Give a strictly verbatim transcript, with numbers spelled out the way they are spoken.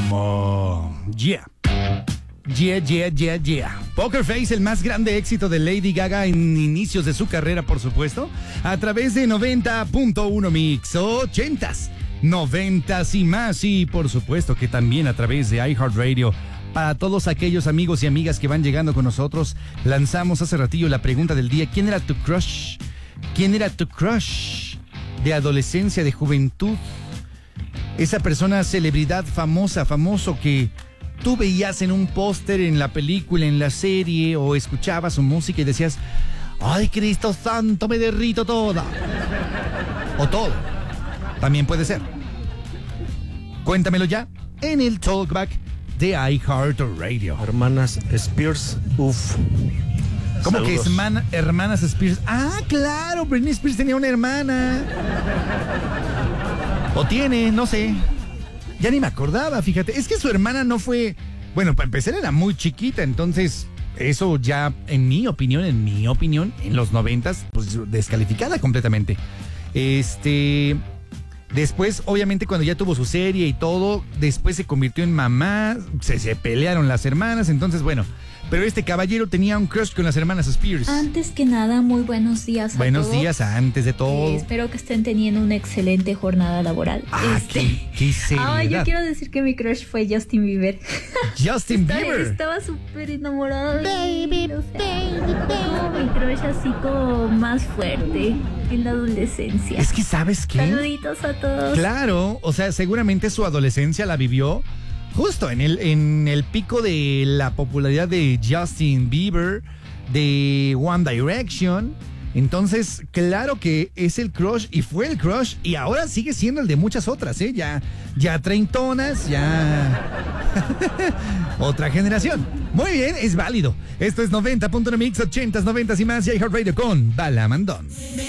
como Yeah. Yeah, yeah, yeah, yeah. Poker Face, el más grande éxito de Lady Gaga en inicios de su carrera, por supuesto, a través de noventa punto uno Mix, ochentas, noventas y más, y por supuesto que también a través de iHeartRadio. Para todos aquellos amigos y amigas que van llegando con nosotros, lanzamos hace ratillo la pregunta del día: ¿quién era tu crush? ¿Quién era tu crush de adolescencia, de juventud? Esa persona, celebridad famosa, famoso que tú veías en un póster, en la película, en la serie, o escuchabas su música y decías: ¡ay, Cristo santo, me derrito toda! O todo. También puede ser. Cuéntamelo ya en el Talkback de iHeartRadio. Hermanas Spears, uff. ¿Cómo Saludos. que es man- hermanas Spears? Ah, claro, Britney Spears tenía una hermana. O tiene, no sé. Ya ni me acordaba, fíjate. Es que su hermana no fue... Bueno, para empezar era muy chiquita, entonces eso ya, en mi opinión, en mi opinión, en los noventas, pues descalificada completamente. Este... Después, obviamente, cuando ya tuvo su serie y todo, después se convirtió en mamá, se, se pelearon las hermanas, entonces, bueno. Pero este caballero tenía un crush con las hermanas Spears. Antes que nada, muy buenos días a Buenos todos. días, antes de todo. Eh, espero que estén teniendo una excelente jornada laboral. Ah, este... qué, qué seriedad. Ay, yo quiero decir que mi crush fue Justin Bieber. Justin Estaba- Bieber. Estaba súper enamorada de él. O sea, fue mi crush así como más fuerte en la adolescencia. Es que, ¿sabes qué? Saluditos a todos. Claro, o sea, seguramente su adolescencia la vivió justo en el, en el pico de la popularidad de Justin Bieber, de One Direction. Entonces, claro que es el crush y fue el crush y ahora sigue siendo el de muchas otras, ¿eh? Ya, ya treintonas, ya... Otra generación. Muy bien, es válido. Esto es noventa punto uno Mix, ochentas, noventas y más, y iHeartRadio con Balamandón.